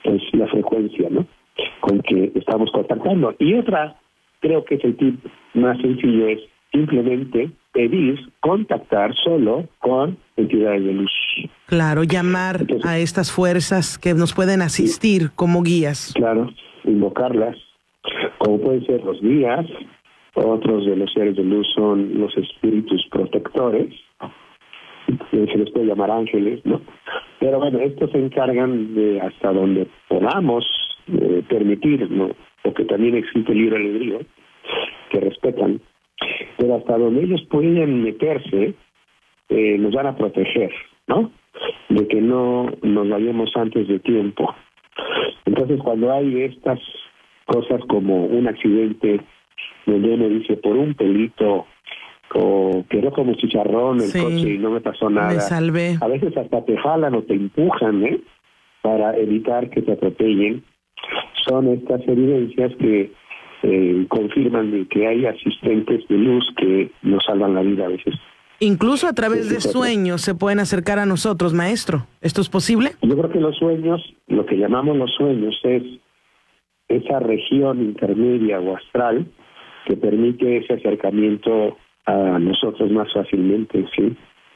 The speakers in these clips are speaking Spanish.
es la frecuencia, ¿no?, con que estamos contactando. Y otra, creo que es el tip más sencillo, es simplemente pedir contactar solo con entidades de luz. Claro, llamar a estas fuerzas que nos pueden asistir como guías. Claro, invocarlas, como pueden ser los guías. Otros de los seres de luz son los espíritus protectores, se les puede llamar ángeles, ¿no? Pero bueno, estos se encargan de, hasta donde podamos permitir, ¿no?, porque también existe el libre albedrío, que respetan, pero hasta donde ellos pueden meterse, nos van a proteger, ¿no?, de que no nos vayamos antes de tiempo. Entonces, cuando hay estas cosas como un accidente donde uno dice, por un pelito, o quedó como chicharrón el coche y no me pasó nada, me salvé. A veces hasta te jalan o te empujan, para evitar que te atropellen. Son estas evidencias que confirman de que hay asistentes de luz que nos salvan la vida a veces. Incluso a través de sueños se pueden acercar a nosotros, maestro. ¿Esto es posible? Yo creo que los sueños, lo que llamamos los sueños, es esa región intermedia o astral que permite ese acercamiento a nosotros más fácilmente, ¿sí?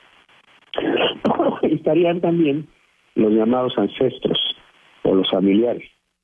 Estarían también los llamados ancestros o los familiares.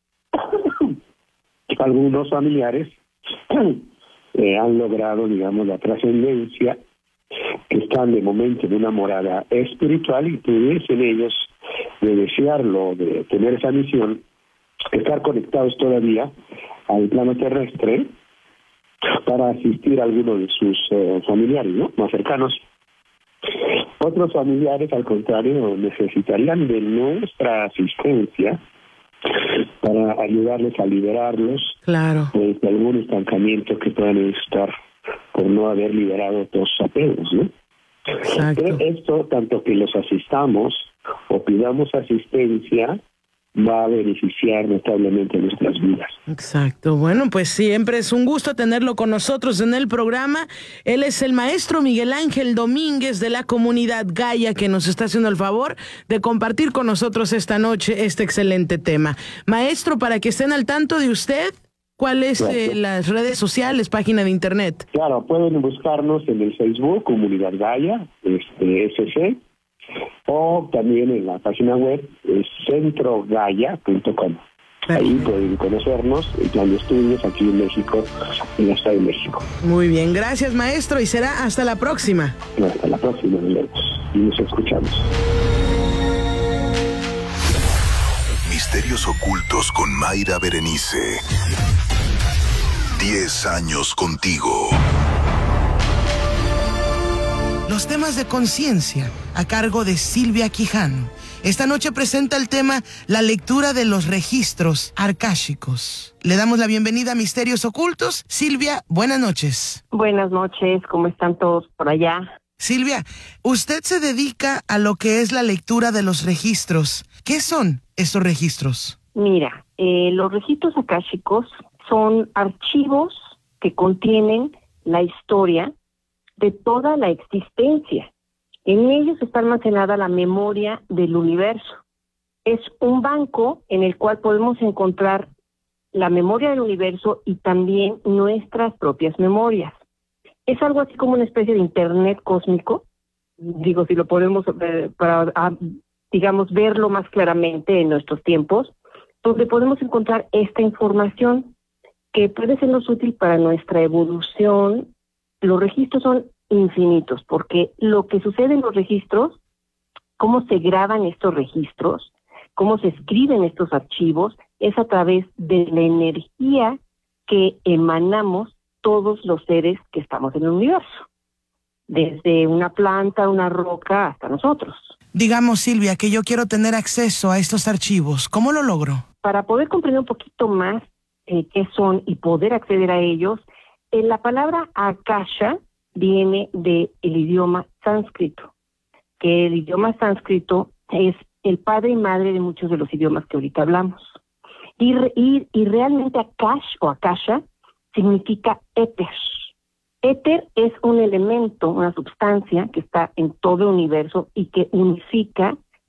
Algunos familiares han logrado, digamos, la trascendencia, que están de momento en una morada espiritual y pudiesen ellos, de desearlo, de tener esa misión, estar conectados todavía al plano terrestre para asistir a alguno de sus familiares, ¿no?, más cercanos. Otros familiares, al contrario, necesitarían de nuestra asistencia para ayudarles a liberarlos, claro, de algún estancamiento que puedan estar por no haber liberado todos sus apegos, ¿no? Exacto. Pero esto, tanto que los asistamos o pidamos asistencia, va a beneficiar notablemente nuestras vidas. Exacto. Bueno, pues siempre es un gusto tenerlo con nosotros en el programa. Él es el maestro Miguel Ángel Domínguez de la comunidad Gaia, que nos está haciendo el favor de compartir con nosotros esta noche este excelente tema. Maestro, para que estén al tanto de usted, ¿cuáles las redes sociales, página de internet? Claro, pueden buscarnos en el Facebook, Comunidad Gaia, SC, o también en la página web centrogaya.com. Ahí pueden conocernos, el plan de estudios aquí en México, en la Ciudad de México. Muy bien, gracias maestro, y será hasta la próxima. Hasta la próxima, nos vemos y nos escuchamos. Misterios ocultos con Mayra Berenice. 10 años contigo. Los temas de conciencia, a cargo de Silvia Quijano. Esta noche presenta el tema la lectura de los registros arkáshicos. Le damos la bienvenida a Misterios Ocultos. Silvia, buenas noches. Buenas noches, ¿cómo están todos por allá? Silvia, usted se dedica a lo que es la lectura de los registros. ¿Qué son estos registros? Mira, los registros akáshicos son archivos que contienen la historia de toda la existencia. En ellos está almacenada la memoria del universo. Es un banco en el cual podemos encontrar la memoria del universo y también nuestras propias memorias. Es algo así como una especie de internet cósmico, digo, si lo podemos, digamos, verlo más claramente en nuestros tiempos, donde podemos encontrar esta información que puede sernos útil para nuestra evolución. Los registros son infinitos, porque lo que sucede en los registros, cómo se graban estos registros, cómo se escriben estos archivos, es a través de la energía que emanamos todos los seres que estamos en el universo, desde una planta, una roca, hasta nosotros. Digamos, Silvia, que yo quiero tener acceso a estos archivos. ¿Cómo lo logro? Para poder comprender un poquito más qué son y poder acceder a ellos, la palabra akasha viene del idioma sánscrito, que el idioma sánscrito es el padre y madre de muchos de los idiomas que ahorita hablamos. Y realmente akash o akasha significa éter. Éter es un elemento, una sustancia que está en todo el universo y que unifica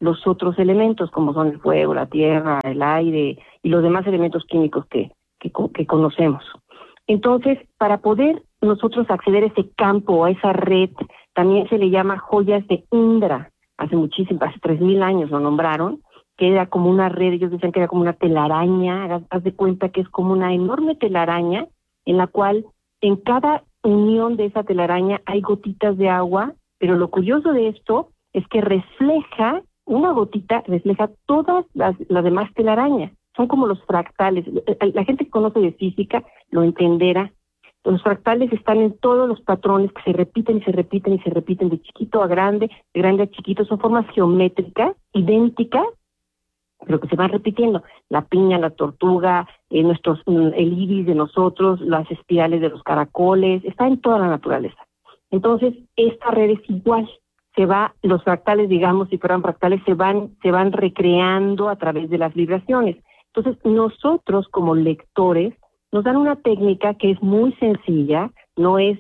los otros elementos, como son el fuego, la tierra, el aire y los demás elementos químicos que conocemos. Entonces, para poder nosotros acceder a ese campo, a esa red, también se le llama joyas de Indra. Hace 3,000 años lo nombraron, que era como una red, ellos decían que era como una telaraña, haz de cuenta que es como una enorme telaraña en la cual en cada unión de esa telaraña hay gotitas de agua, pero lo curioso de esto es que una gotita refleja todas las demás telarañas. Son como los fractales. La gente que conoce de física lo entenderá. Los fractales están en todos los patrones que se repiten y se repiten y se repiten de chiquito a grande, de grande a chiquito. Son formas geométricas, idénticas, pero que se van repitiendo. La piña, la tortuga, el iris de nosotros, las espirales de los caracoles, está en toda la naturaleza. Entonces, esta red es igual. Los fractales, digamos, si fueran fractales, se van recreando a través de las vibraciones. Entonces, nosotros como lectores nos dan una técnica que es muy sencilla, no es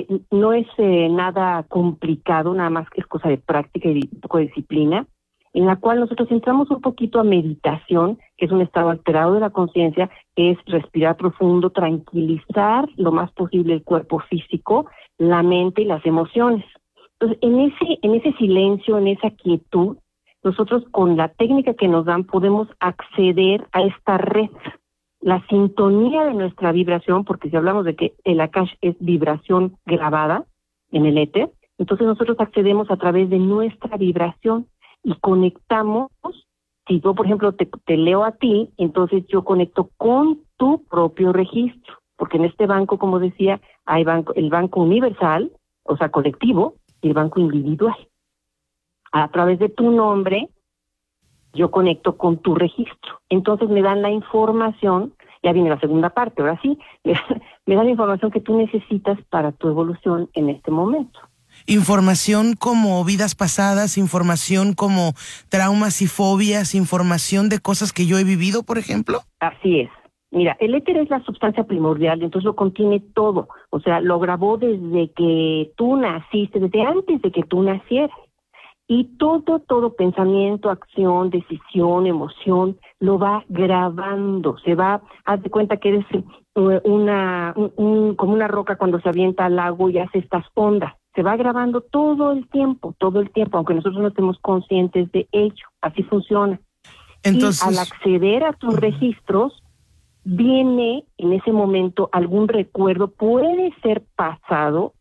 nada complicado, nada más que es cosa de práctica y un poco de disciplina, en la cual nosotros entramos un poquito a meditación, que es un estado alterado de la conciencia, que es respirar profundo, tranquilizar lo más posible el cuerpo físico, la mente y las emociones. Entonces, en ese silencio, en esa quietud, nosotros con la técnica que nos dan podemos acceder a esta red, la sintonía de nuestra vibración, porque si hablamos de que el Akash es vibración grabada en el éter, entonces nosotros accedemos a través de nuestra vibración y conectamos. Si yo, por ejemplo, te leo a ti, entonces yo conecto con tu propio registro, porque en este banco, como decía, hay el banco universal, o sea, colectivo, y el banco individual. A través de tu nombre, yo conecto con tu registro. Entonces me dan la información, ya viene la segunda parte, ahora sí, me dan la información que tú necesitas para tu evolución en este momento. Información como vidas pasadas, información como traumas y fobias, información de cosas que yo he vivido, por ejemplo. Así es. Mira, el éter es la sustancia primordial, entonces lo contiene todo. O sea, lo grabó desde que tú naciste, desde antes de que tú nacieras. Y todo pensamiento, acción, decisión, emoción, lo va grabando. Haz de cuenta que eres como una roca cuando se avienta al lago y hace estas ondas. Se va grabando todo el tiempo, aunque nosotros no estemos conscientes de ello. Así funciona. Entonces, y al acceder a tus registros, viene en ese momento algún recuerdo, puede ser pasado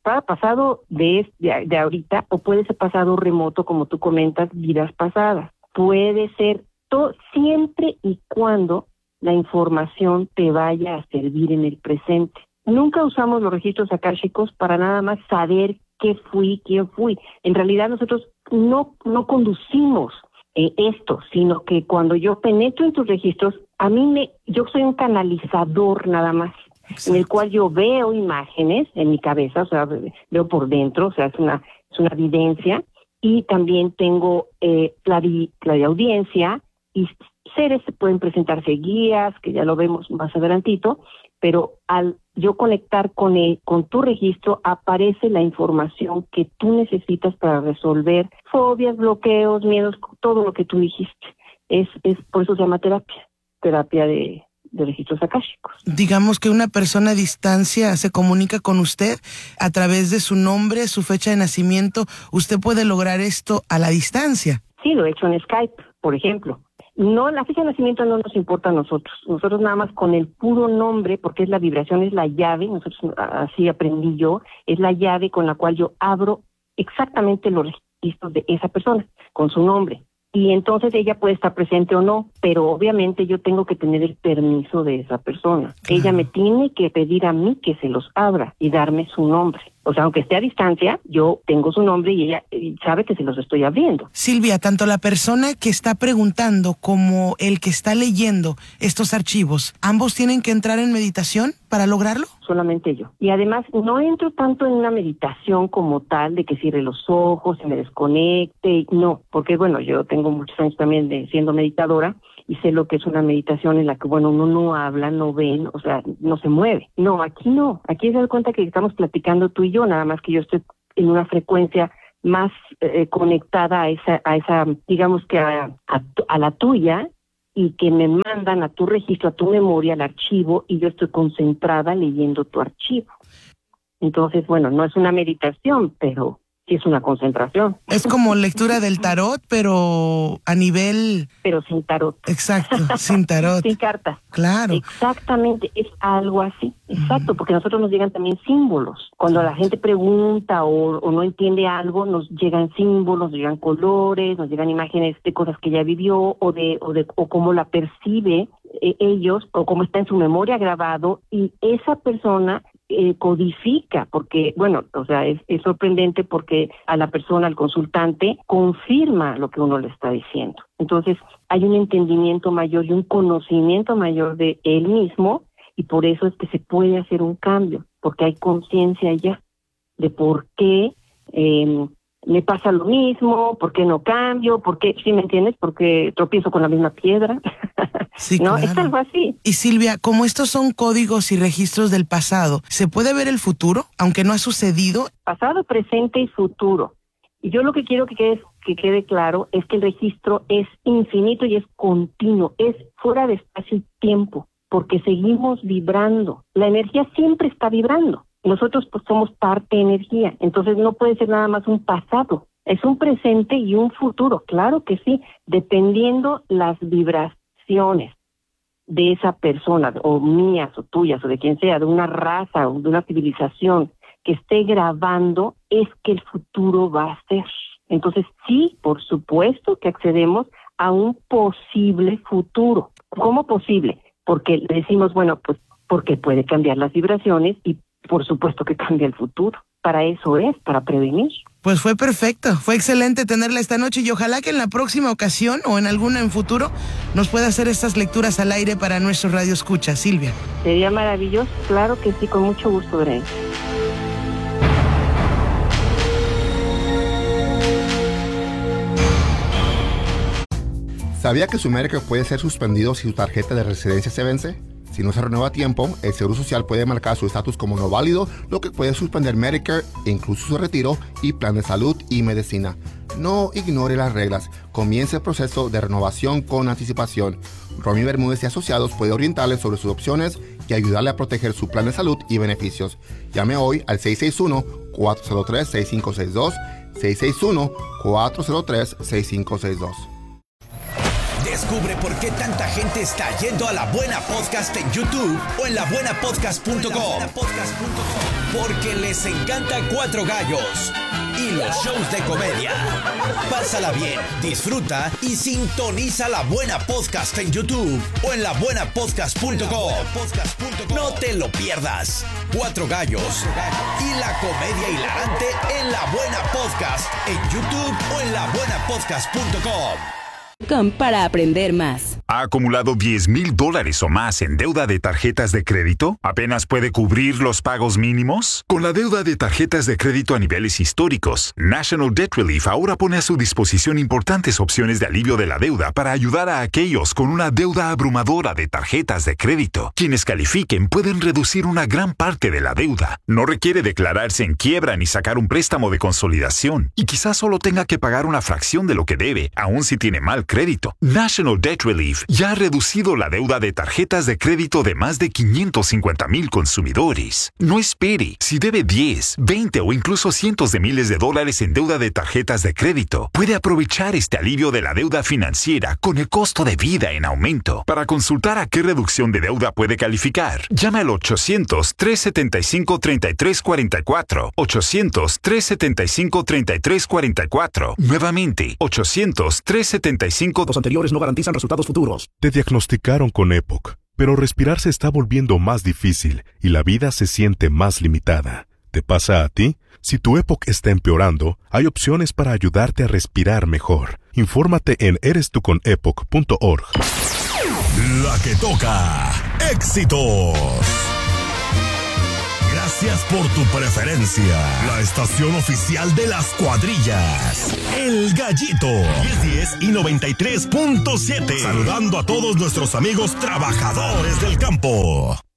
de ahorita, o puede ser pasado remoto, como tú comentas, vidas pasadas. Puede ser siempre y cuando la información te vaya a servir en el presente. Nunca usamos los registros akáshicos para nada más saber quién fui. En realidad nosotros no conducimos esto, sino que cuando yo penetro en tus registros, yo soy un canalizador nada más. Exacto. En el cual yo veo imágenes en mi cabeza, o sea, veo por dentro, o sea, es una evidencia, y también tengo clariaudiencia, y seres pueden presentarse guías, que ya lo vemos más adelantito, pero al yo conectar con tu registro, aparece la información que tú necesitas para resolver fobias, bloqueos, miedos, todo lo que tú dijiste. Por eso se llama terapia de registros akáshicos. Digamos que una persona a distancia se comunica con usted a través de su nombre, su fecha de nacimiento. ¿Usted puede lograr esto a la distancia? Sí, lo he hecho en Skype, por ejemplo. No, la fecha de nacimiento no nos importa a nosotros. Nosotros nada más con el puro nombre, porque es la vibración, es la llave, nosotros así aprendí yo, es la llave con la cual yo abro exactamente los registros de esa persona, con su nombre. Y entonces ella puede estar presente o no, pero obviamente yo tengo que tener el permiso de esa persona. Ella me tiene que pedir a mí que se los abra y darme su nombre. O sea, aunque esté a distancia, yo tengo su nombre y ella sabe que se los estoy abriendo. Silvia, tanto la persona que está preguntando como el que está leyendo estos archivos, ¿ambos tienen que entrar en meditación para lograrlo? Solamente yo. Y además no entro tanto en una meditación como tal, de que cierre los ojos y me desconecte. No, porque bueno, yo tengo muchos años también siendo meditadora, y sé lo que es una meditación en la que, bueno, uno no habla, no ve, o sea, no se mueve. No, aquí no. Aquí se da cuenta que estamos platicando tú y yo, nada más que yo estoy en una frecuencia más conectada a esa, digamos que a la tuya, y que me mandan a tu registro, a tu memoria, al archivo, y yo estoy concentrada leyendo tu archivo. Entonces, bueno, no es una meditación, pero sí es una concentración. Es como lectura del tarot, pero a nivel... Pero sin tarot. Exacto, sin tarot. Sin cartas. Claro. Exactamente, es algo así. Exacto, porque a nosotros nos llegan también símbolos. Cuando la gente pregunta o no entiende algo, nos llegan símbolos, nos llegan colores, nos llegan imágenes de cosas que ya vivió o cómo la percibe ellos, o cómo está en su memoria grabado, y esa persona codifica, porque, bueno, o sea, es sorprendente porque a la persona, al consultante, confirma lo que uno le está diciendo. Entonces, hay un entendimiento mayor y un conocimiento mayor de él mismo, y por eso es que se puede hacer un cambio, porque hay conciencia ya de por qué me pasa lo mismo, por qué no cambio, por qué, ¿sí me entiendes? Porque tropiezo con la misma piedra. Sí, ¿no? claro. Es algo así. Y Silvia, como estos son códigos y registros del pasado, ¿se puede ver el futuro, aunque no ha sucedido? Pasado, presente y futuro. Y yo lo que quiero que quede claro es que el registro es infinito y es continuo, es fuera de espacio y tiempo, porque seguimos vibrando. La energía siempre está vibrando. Nosotros pues somos parte de energía, entonces no puede ser nada más un pasado. Es un presente y un futuro, claro que sí, dependiendo las vibraciones de esa persona, o mías o tuyas, o de quien sea, de una raza o de una civilización que esté grabando, es que el futuro va a ser. Entonces sí, por supuesto que accedemos a un posible futuro. ¿Cómo posible? Porque le decimos, bueno, pues porque puede cambiar las vibraciones y por supuesto que cambia el futuro. Para eso es, para prevenir. Pues fue perfecto, fue excelente tenerla esta noche y ojalá que en la próxima ocasión o en alguna en futuro nos pueda hacer estas lecturas al aire para nuestro radio escucha, Silvia. Sería maravilloso, claro que sí, con mucho gusto, Bren. ¿Sabía que su Medicare puede ser suspendido si su tarjeta de residencia se vence? Si no se renueva a tiempo, el Seguro Social puede marcar su estatus como no válido, lo que puede suspender Medicare, incluso su retiro y plan de salud y medicina. No ignore las reglas. Comience el proceso de renovación con anticipación. Romy Bermúdez y Asociados puede orientarle sobre sus opciones y ayudarle a proteger su plan de salud y beneficios. Llame hoy al 661-403-6562, 661-403-6562. Descubre por qué tanta gente está yendo a La Buena Podcast en YouTube o en labuenapodcast.com. Porque les encanta Cuatro Gallos y los shows de comedia. Pásala bien, disfruta y sintoniza La Buena Podcast en YouTube o en labuenapodcast.com. No te lo pierdas. Cuatro Gallos y la comedia hilarante en La Buena Podcast en YouTube o en labuenapodcast.com. Para aprender más. ¿Ha acumulado $10,000 o más en deuda de tarjetas de crédito? ¿Apenas puede cubrir los pagos mínimos? Con la deuda de tarjetas de crédito a niveles históricos, National Debt Relief ahora pone a su disposición importantes opciones de alivio de la deuda para ayudar a aquellos con una deuda abrumadora de tarjetas de crédito. Quienes califiquen pueden reducir una gran parte de la deuda. No requiere declararse en quiebra ni sacar un préstamo de consolidación. Y quizás solo tenga que pagar una fracción de lo que debe, aun si tiene mal crédito. National Debt Relief ya ha reducido la deuda de tarjetas de crédito de más de 550,000 consumidores. No espere. Si debe 10, 20 o incluso cientos de miles de dólares en deuda de tarjetas de crédito, puede aprovechar este alivio de la deuda financiera con el costo de vida en aumento. Para consultar a qué reducción de deuda puede calificar, llame al 800-375-3344. 800-375-3344. Nuevamente, 800-375. Los anteriores no garantizan resultados futuros. Te diagnosticaron con EPOC, pero respirar se está volviendo más difícil y la vida se siente más limitada. ¿Te pasa a ti? Si tu EPOC está empeorando, hay opciones para ayudarte a respirar mejor. Infórmate en erestuconepoc.org. La que toca. ¡Éxitos! Gracias por tu preferencia. La estación oficial de las cuadrillas. El Gallito. 1010 y 93.7. Saludando a todos nuestros amigos trabajadores del campo.